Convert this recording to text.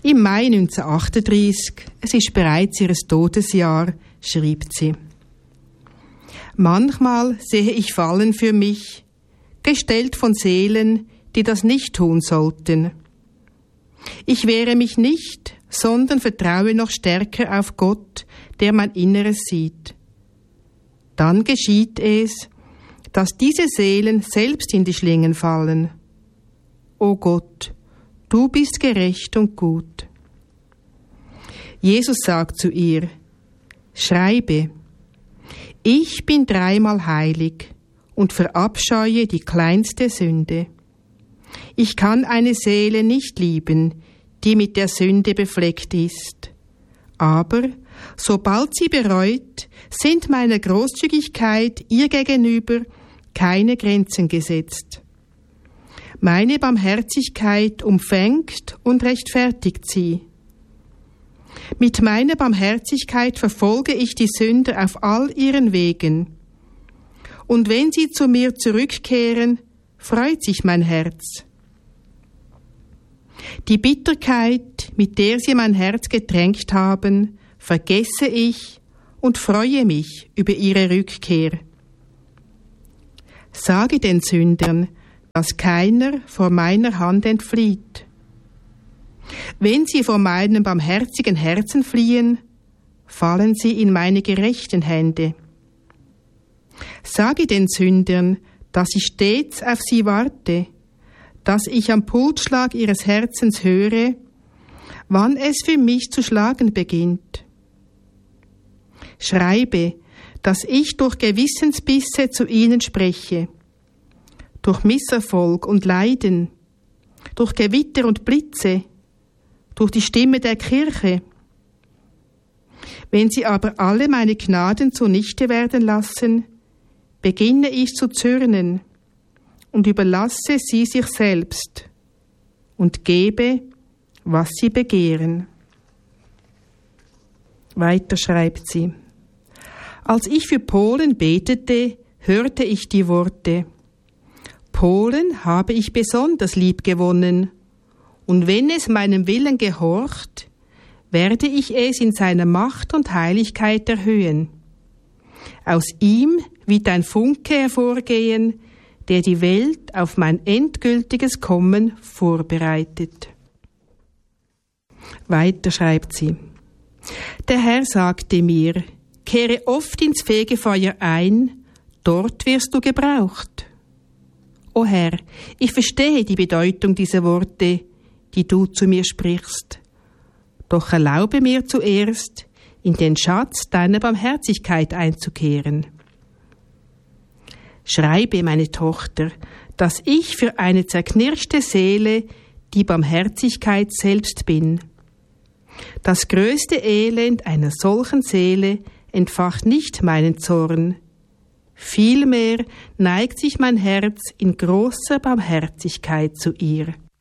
Im Mai 1938, es ist bereits ihr Todesjahr, schreibt sie: Manchmal sehe ich Fallen für mich, gestellt von Seelen, die das nicht tun sollten. Ich wehre mich nicht, sondern vertraue noch stärker auf Gott, der mein Inneres sieht. Dann geschieht es, dass diese Seelen selbst in die Schlingen fallen. O Gott, du bist gerecht und gut. Jesus sagt zu ihr: Schreibe, ich bin 3-mal heilig und verabscheue die kleinste Sünde. Ich kann eine Seele nicht lieben, die mit der Sünde befleckt ist. Aber sobald sie bereut, sind meiner Großzügigkeit ihr gegenüber keine Grenzen gesetzt. Meine Barmherzigkeit umfängt und rechtfertigt sie. Mit meiner Barmherzigkeit verfolge ich die Sünder auf all ihren Wegen. Und wenn sie zu mir zurückkehren, freut sich mein Herz. Die Bitterkeit, mit der sie mein Herz getränkt haben, vergesse ich und freue mich über ihre Rückkehr. Sage den Sündern, dass keiner vor meiner Hand entflieht. Wenn sie vor meinem barmherzigen Herzen fliehen, fallen sie in meine gerechten Hände. Sage den Sündern, dass ich stets auf sie warte, dass ich am Pulsschlag ihres Herzens höre, wann es für mich zu schlagen beginnt. Schreibe, dass ich durch Gewissensbisse zu ihnen spreche, durch Misserfolg und Leiden, durch Gewitter und Blitze, durch die Stimme der Kirche. Wenn sie aber alle meine Gnaden zunichte werden lassen, beginne ich zu zürnen und überlasse sie sich selbst und gebe, was sie begehren. Weiter schreibt sie: Als ich für Polen betete, hörte ich die Worte: Polen habe ich besonders lieb gewonnen, und wenn es meinem Willen gehorcht, werde ich es in seiner Macht und Heiligkeit erhöhen. Aus ihm wird ein Funke hervorgehen, der die Welt auf mein endgültiges Kommen vorbereitet. Weiter schreibt sie: Der Herr sagte mir: Kehre oft ins Fegefeuer ein, dort wirst du gebraucht. O Herr, ich verstehe die Bedeutung dieser Worte, die du zu mir sprichst. Doch erlaube mir zuerst, in den Schatz deiner Barmherzigkeit einzukehren. Schreibe, meine Tochter, dass ich für eine zerknirschte Seele die Barmherzigkeit selbst bin. Das größte Elend einer solchen Seele entfacht nicht meinen Zorn. Vielmehr neigt sich mein Herz in großer Barmherzigkeit zu ihr.